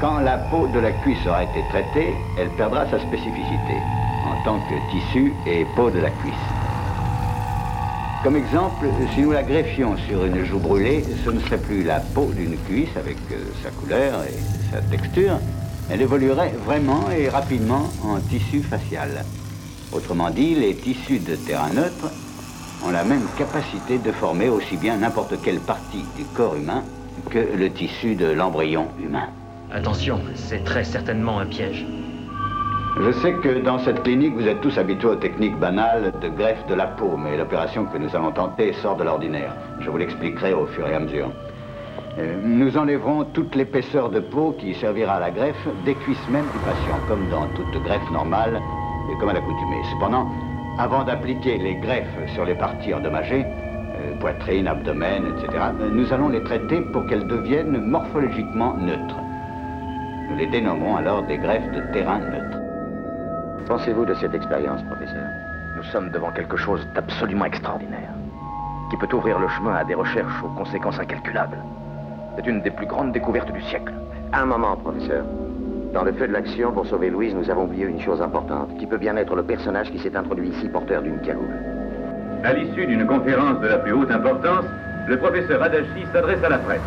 Quand la peau de la cuisse aura été traitée, elle perdra sa spécificité en tant que tissu et peau de la cuisse. Comme exemple, si nous la greffions sur une joue brûlée, ce ne serait plus la peau d'une cuisse avec sa couleur et sa texture. Elle évoluerait vraiment et rapidement en tissu facial. Autrement dit, les tissus de terrain neutre ont la même capacité de former aussi bien n'importe quelle partie du corps humain que le tissu de l'embryon humain. Attention, c'est très certainement un piège. Je sais que dans cette clinique, vous êtes tous habitués aux techniques banales de greffe de la peau, mais l'opération que nous allons tenter sort de l'ordinaire. Je vous l'expliquerai au fur et à mesure. Nous enlèverons toute l'épaisseur de peau qui servira à la greffe des cuisses même du patient, comme dans toute greffe normale et comme à l'accoutumée. Cependant, avant d'appliquer les greffes sur les parties endommagées, poitrine, abdomen, etc., nous allons les traiter pour qu'elles deviennent morphologiquement neutres. Nous les dénommerons alors des greffes de terrain neutre. Pensez-vous de cette expérience, professeur? Nous sommes devant quelque chose d'absolument extraordinaire, qui peut ouvrir le chemin à des recherches aux conséquences incalculables. C'est une des plus grandes découvertes du siècle. Un moment, professeur. Dans le feu de l'action, pour sauver Louise, nous avons oublié une chose importante, qui peut bien être le personnage qui s'est introduit ici porteur d'une cagoule. À l'issue d'une conférence de la plus haute importance, le professeur Adachi s'adresse à la presse.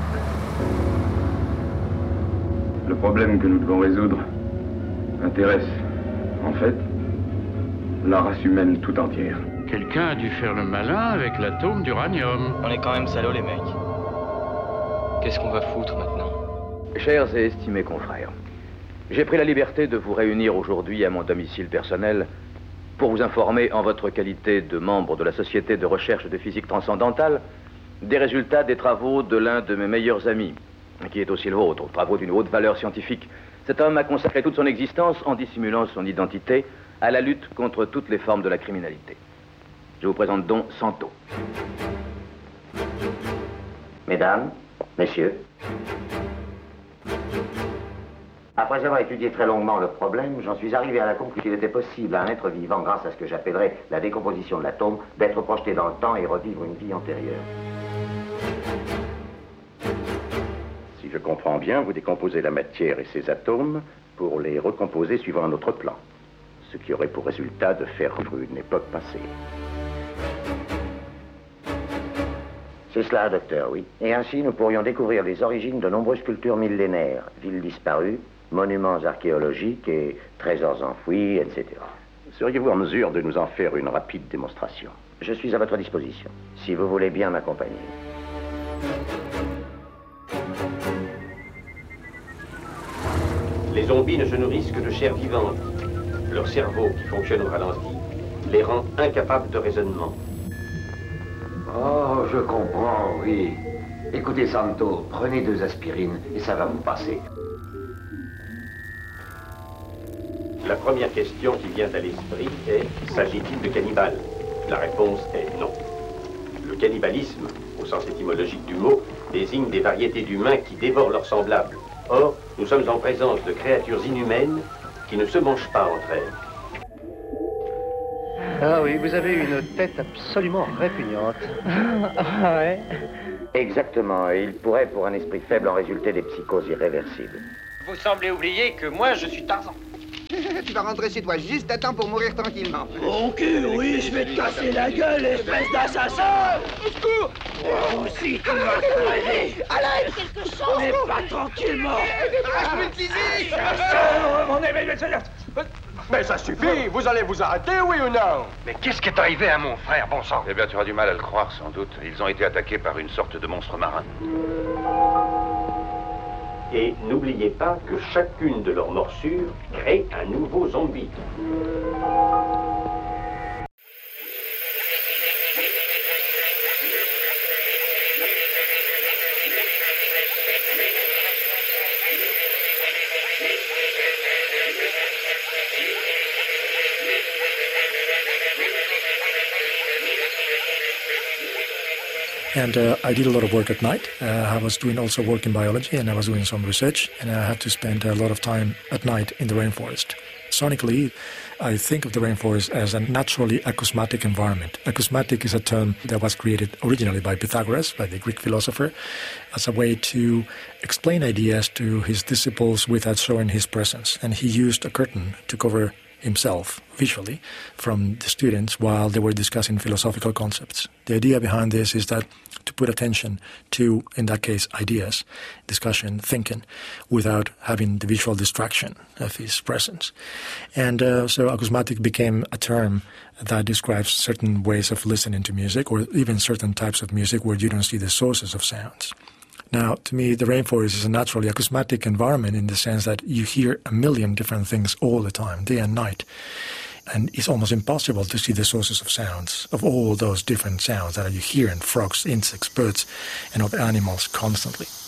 Le problème que nous devons résoudre intéresse, en fait, la race humaine tout entière. Quelqu'un a dû faire le malin avec l'atome d'uranium. On est quand même salauds, les mecs. Qu'est-ce qu'on va foutre maintenant? Chers et estimés confrères, j'ai pris la liberté de vous réunir aujourd'hui à mon domicile personnel pour vous informer en votre qualité de membre de la Société de recherche de physique transcendantale des résultats des travaux de l'un de mes meilleurs amis, qui est aussi le vôtre, travaux d'une haute valeur scientifique. Cet homme a consacré toute son existence, en dissimulant son identité, à la lutte contre toutes les formes de la criminalité. Je vous présente donc Santo. Mesdames, messieurs, après avoir étudié très longuement le problème, j'en suis arrivé à la conclusion qu'il était possible à un être vivant, grâce à ce que j'appellerais la décomposition de l'atome, d'être projeté dans le temps et revivre une vie antérieure. Si je comprends bien, vous décomposez la matière et ses atomes pour les recomposer suivant un autre plan, ce qui aurait pour résultat de faire revivre une époque passée. C'est cela, docteur, oui. Et ainsi, nous pourrions découvrir les origines de nombreuses cultures millénaires, villes disparues, monuments archéologiques et trésors enfouis, etc. Seriez-vous en mesure de nous en faire une rapide démonstration? Je suis à votre disposition, si vous voulez bien m'accompagner. Les zombies ne se nourrissent que de chair vivante. Leur cerveau, qui fonctionne au ralenti, les rend incapables de raisonnement. Oh, je comprends, oui. Écoutez, Santo, prenez 2 aspirines et ça va vous passer. La première question qui vient à l'esprit est, s'agit-il de cannibales? La réponse est non. Le cannibalisme, au sens étymologique du mot, désigne des variétés d'humains qui dévorent leurs semblables. Or, nous sommes en présence de créatures inhumaines qui ne se mangent pas entre elles. Ah oui, vous avez une tête absolument répugnante. Ah ouais. Exactement, et il pourrait, pour un esprit faible, en résulter des psychoses irréversibles. Vous semblez oublier que moi, je suis Tarzan. Tu vas rentrer chez toi juste à temps pour mourir tranquillement. Mon cul, oui, je vais te casser la gueule, espèce d'assassin! Au secours! Moi aussi, tu vas crever! Allez! Quelque chose! Mais pas tranquillement! Je vais te liser! Mon éveil, mais ça suffit! Vous allez vous arrêter, oui ou non? Mais qu'est-ce qui est arrivé à mon frère, bon sang? Eh bien, tu auras du mal à le croire, sans doute. Ils ont été attaqués par une sorte de monstre marin. Et n'oubliez pas que chacune de leurs morsures crée un nouveau zombie. And I did a lot of work at night. I was doing also work in biology, and I was doing some research, and I had to spend a lot of time at night in the rainforest. Sonically, I think of the rainforest as a naturally acousmatic environment. Acousmatic is a term that was created originally by Pythagoras, by the Greek philosopher, as a way to explain ideas to his disciples without showing his presence. And he used a curtain to cover himself visually from the students while they were discussing philosophical concepts. The idea behind this is that to put attention to, in that case, ideas, discussion, thinking, without having the visual distraction of his presence. And so acousmatic became a term that describes certain ways of listening to music, or even certain types of music where you don't see the sources of sounds. Now, to me, the rainforest is a naturally acousmatic environment in the sense that you hear a million different things all the time, day and night. And it's almost impossible to see the sources of sounds, of all those different sounds that you hear in frogs, insects, birds, and of animals constantly.